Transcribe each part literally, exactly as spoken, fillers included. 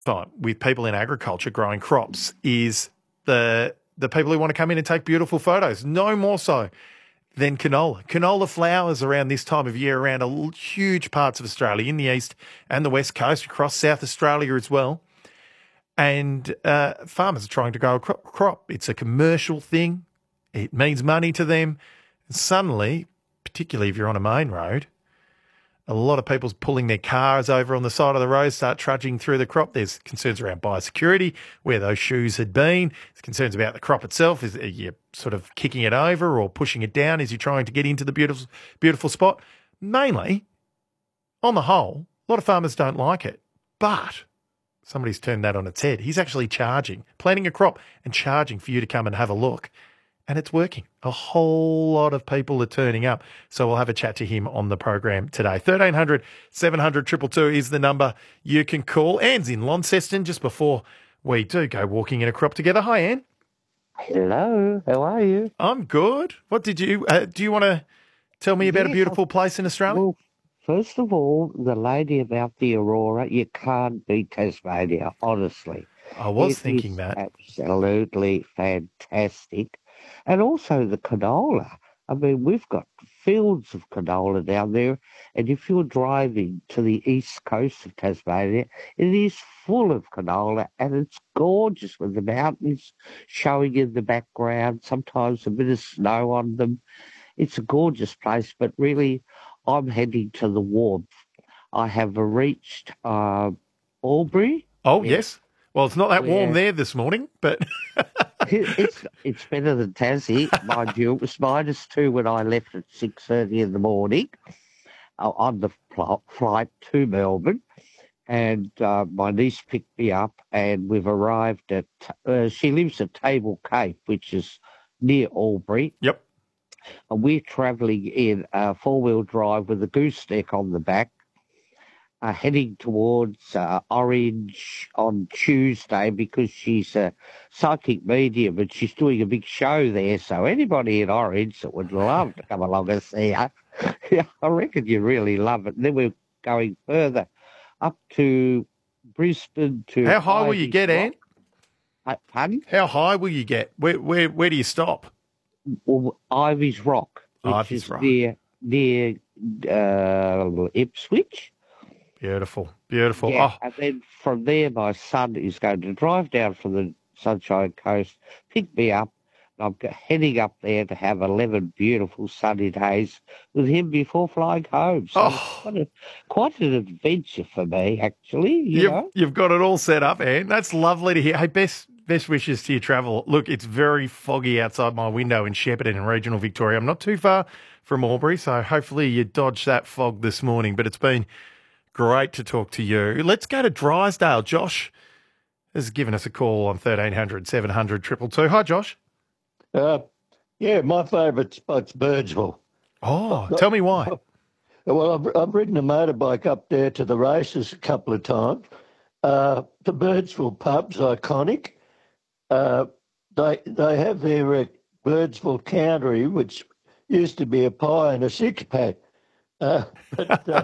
fight with people in agriculture growing crops is the the people who want to come in and take beautiful photos. No more so than canola. Canola flowers around this time of year around a huge parts of Australia, in the east and the west coast, across South Australia as well. And uh, farmers are trying to grow a crop. It's a commercial thing. It means money to them. And suddenly, particularly if you're on a main road, a lot of people's pulling their cars over on the side of the road, start trudging through the crop. There's concerns around biosecurity, where those shoes had been. There's concerns about the crop itself. Is you sort of kicking it over or pushing it down as you're trying to get into the beautiful, beautiful spot? Mainly, on the whole, a lot of farmers don't like it. But somebody's turned that on its head. He's actually charging, planting a crop and charging for you to come and have a look. And it's working. A whole lot of people are turning up. So we'll have a chat to him on the program today. thirteen hundred, seven hundred, two two two is the number you can call. Anne's in Launceston just before we do go walking in a crop together. Hi, Anne. Hello. How are you? I'm good. What did you, uh, do you want to tell me about yes, a beautiful place in Australia? Well, first of all, the lady about the Aurora, you can't beat Tasmania, honestly. I was it thinking that. Absolutely fantastic. And also the canola. I mean, we've got fields of canola down there. And if you're driving to the east coast of Tasmania, it is full of canola. And it's gorgeous with the mountains showing in the background, sometimes a bit of snow on them. It's a gorgeous place. But really, I'm heading to the warmth. I have reached uh, Albury. Oh, yes. Well, it's not that Where, warm there this morning, but... it's it's better than Tassie, mind you. It was minus two when I left at six thirty in the morning uh, on the pl- flight to Melbourne. And uh, my niece picked me up and we've arrived at... Uh, she lives at Table Cape, which is near Albury. Yep. And we're travelling in a four-wheel drive with a gooseneck on the back. Uh, heading towards uh, Orange on Tuesday because she's a psychic medium and she's doing a big show there. So anybody in Orange that would love to come along and see her, yeah, I reckon you really love it. And then we're going further up to Brisbane to... How high will you get, Anne? Uh, pardon? How high will you get? Where where where do you stop? Well, Ivy's Rock, which Ivy's is Rock. near, near uh, Ipswich. Beautiful, beautiful. Yeah, oh. and then from there, my son is going to drive down from the Sunshine Coast, pick me up, and I'm heading up there to have eleven beautiful sunny days with him before flying home. So oh. it's quite, a, quite an adventure for me, actually. You you've, know? you've got it all set up, Anne. That's lovely to hear. Hey, best best wishes to your travel. Look, it's very foggy outside my window in Shepparton in regional Victoria. I'm not too far from Albury, so hopefully you dodged that fog this morning, but it's been... great to talk to you. Let's go to Drysdale. Josh has given us a call on thirteen hundred, seven hundred, two two two. Hi, Josh. Uh, yeah, my favourite spot's Birdsville. Oh, tell me why. Well, I've, I've ridden a motorbike up there to the races a couple of times. Uh, the Birdsville pub's iconic. Uh, they they have their uh, Birdsville Countery, which used to be a pie and a six-pack. Uh, but... Uh,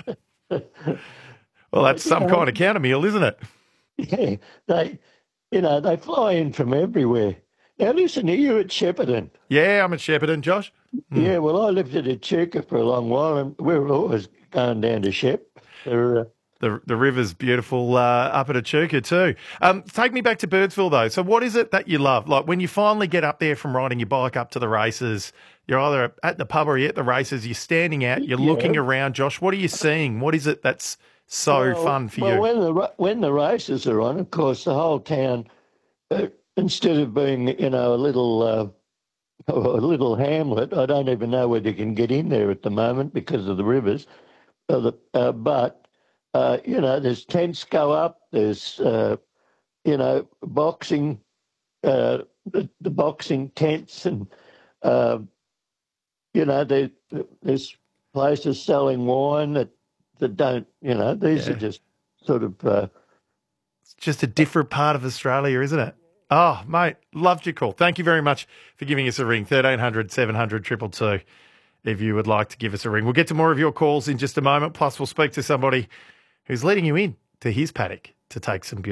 well, that's some know, kind of counter meal, isn't it? Yeah, they, you know, they fly in from everywhere. Now, listen, are you at Shepparton? Yeah, I'm at Shepparton, Josh. Mm. Yeah, well, I lived at Echuca for a long while, and we were always going down to Shep. For, uh, the the river's beautiful uh, up at Echuca too. Um, take me back to Birdsville, though. So what is it that you love? Like when you finally get up there from riding your bike up to the races, you're either at the pub or you're at the races, you're standing out, you're yeah. looking around, Josh. What are you seeing? What is it that's so well, fun for well, you? Well, when the, when the races are on, of course, the whole town, uh, instead of being, you know, a little... Uh, a little hamlet. I don't even know whether you can get in there at the moment because of the rivers. Uh, the, uh, but, uh, you know, there's tents go up, there's, uh, you know, boxing, uh, the, the boxing tents and, uh, you know, there, there's places selling wine that, that don't, you know, these yeah. are just sort of... Uh, it's just a different part of Australia, isn't it? Oh, mate, loved your call. Thank you very much for giving us a ring, thirteen hundred, seven hundred, two two two, if you would like to give us a ring. We'll get to more of your calls in just a moment, plus we'll speak to somebody who's letting you in to his paddock to take some